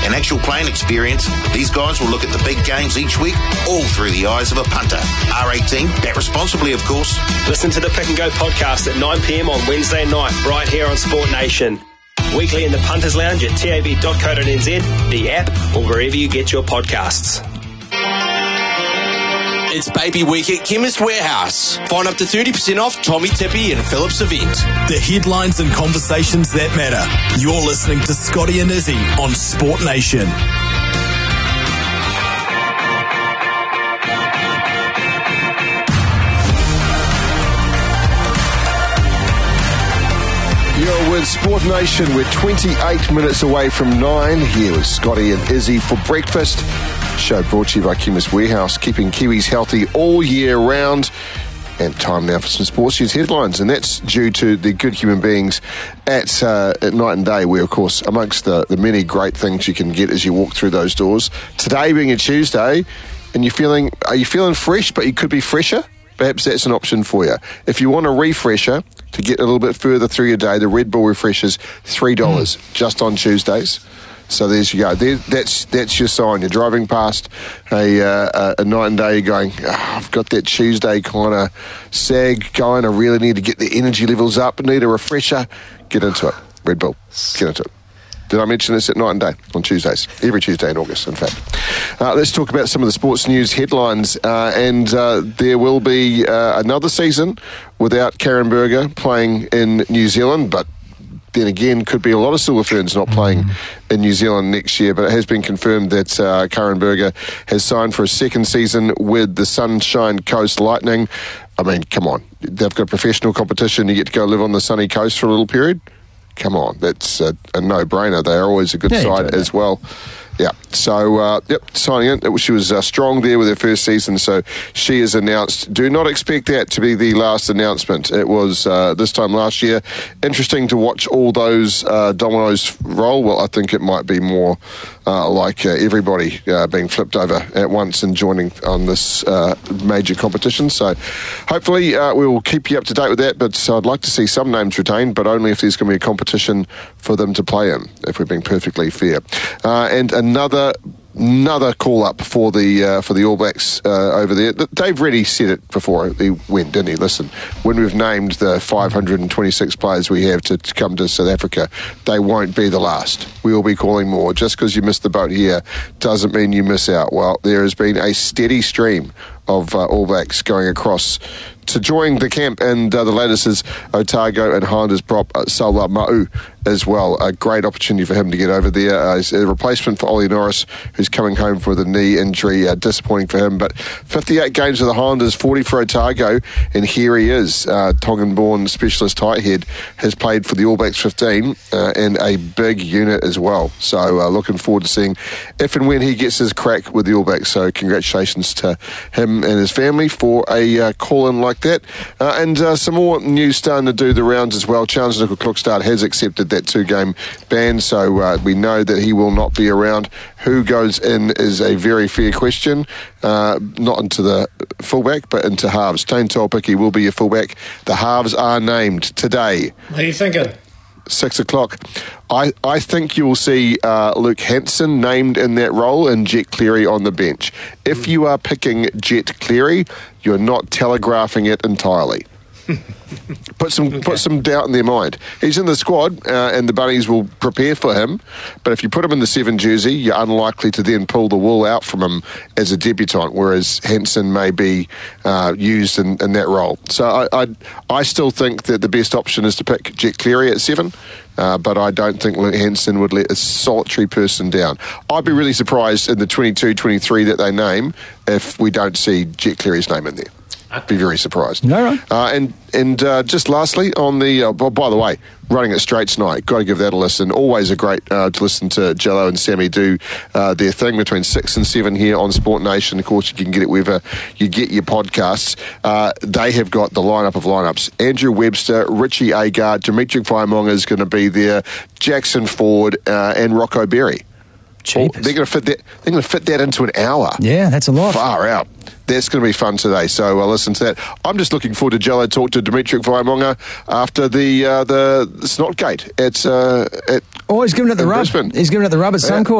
and actual playing experience, these guys will look at the big games each week, all through the eyes of a punter. R18, bet responsibly, of course. Listen to the Pick and Go podcast at 9 p.m. on Wednesday night, right here on Sport Nation. Weekly in the Punters Lounge at tab.co.nz, the app, or wherever you get your podcasts. It's Baby Week at Chemist Warehouse. Find up to 30% off Tommy Tippy and Phillips event. The headlines and conversations that matter. You're listening to Scotty and Izzy on Sport Nation. You're with Sport Nation. We're 28 minutes away from 9. Here with Scotty and Izzy for breakfast. Show brought to you by Chemist Warehouse, keeping Kiwis healthy all year round. And time now for some sports news headlines, and that's due to the good human beings at Night and Day, where, of course, amongst the many great things you can get as you walk through those doors, today being a Tuesday, and are you feeling fresh, but you could be fresher? Perhaps that's an option for you. If you want a refresher to get a little bit further through your day, the Red Bull Refreshers, $3 just on Tuesdays. So there's you go. That's your sign. You're driving past a Night and Day, you're going, I've got that Tuesday kind of sag going. I really need to get the energy levels up. I need a refresher. Get into it. Red Bull. Get into it. Did I mention this at Night and Day on Tuesdays? Every Tuesday in August, in fact. Let's talk about some of the sports news headlines. There will be another season without Karen Berger playing in New Zealand, but then again, could be a lot of Silver Ferns not playing in New Zealand next year, but it has been confirmed that Karen Berger has signed for a second season with the Sunshine Coast Lightning. I mean, come on. They've got professional competition. You get to go live on the sunny coast for a little period. Come on. That's a no-brainer. They are always a good side as well. Yeah, so, signing in. She was strong there with her first season, so she has announced. Do not expect that to be the last announcement. It was this time last year. Interesting to watch all those dominoes roll. Well, I think it might be more like everybody being flipped over at once and joining on this major competition. So hopefully we will keep you up to date with that, but I'd like to see some names retained, but only if there's going to be a competition for them to play in, if we're being perfectly fair. And another call up for the All Blacks over there. Dave Reddy said it before he went, didn't he? Listen, when we've named the 526 players we have to come to South Africa, they won't be the last. We will be calling more. Just because you missed the boat here doesn't mean you miss out. Well, there has been a steady stream of All Blacks going across to join the camp, and the latest is Otago and Highlanders prop Salah Ma'u as well. A great opportunity for him to get over there. He's a replacement for Ollie Norris, who's coming home for the knee injury. Disappointing for him, but 58 games for the Highlanders, 40 for Otago, and here he is. Tongan-born specialist tight head has played for the All Blacks 15 and a big unit as well. So looking forward to seeing if and when he gets his crack with the All Blacks. So congratulations to him and his family for a call-in like that. And some more news starting to do the rounds as well. Charles Nickel-Klokstad has accepted that 2-game ban, so we know that he will not be around. Who goes in is a very fair question. Not into the fullback, but into halves. Tane Tolpiki will be your fullback. The halves are named today. What are you thinking? 6 o'clock. I think you will see Luke Hansen named in that role and Jet Cleary on the bench. If you are picking Jet Cleary, you're not telegraphing it entirely. Put some doubt in their mind. He's in the squad, and the Bunnies will prepare for him. But if you put him in the 7 jersey, you're unlikely to then pull the wool out from him as a debutant. Whereas Hansen may be used in that role. So I still think that the best option is to pick Jet Cleary at 7. But I don't think Luke Hansen would let a solitary person down. I'd be really surprised in the 22-23 that they name if we don't see Jet Cleary's name in there. I'd be very surprised. No, right. And just lastly, on the... by the way, Running It Straight tonight, got to give that a listen. Always a great to listen to Jello and Sammy do their thing between 6 and 7 here on Sport Nation. Of course, you can get it wherever you get your podcasts. They have got the lineup of lineups. Andrew Webster, Richie Agar, Dimitri Vaimonga is going to be there, Jackson Ford, and Rocco Berry. They're going to fit that. They're going to fit that into an hour. Yeah, that's a lot. Far out. That's going to be fun today. So listen to that. I'm just looking forward to Jello talk to Dimitri Vaimonga after the Snotgate. It's he's giving it the rub. Brisbane. He's giving it the rub at Suncorp.